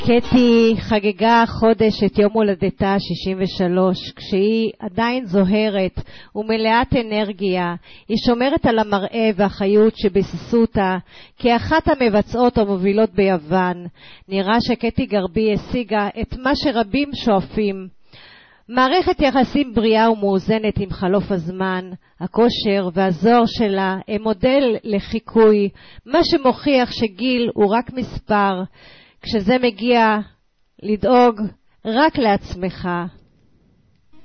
קטי חגגה חודש את יום הולדתה 63, כשהיא עדיין זוהרת ומלאת אנרגיה. היא שומרת על המראה והחיות שביססו אותה כאחת המבצעות המובילות ביוון. נראה שקטי גרבי השיגה את מה שרבים שואפים. מערכת יחסים בריאה ומאוזנת עם חלוף הזמן. הכושר והזוהר שלה הם מודל לחיקוי, מה שמוכיח שגיל הוא רק מספר. כשזה מגיע לדאוג רק לעצמך.